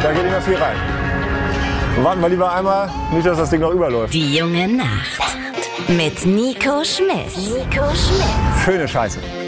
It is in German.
Da geht nicht mehr viel rein. Warten wir lieber einmal, nicht, dass das Ding noch überläuft. Die junge Nacht. Mit Nico Schmidt. Schöne Scheiße.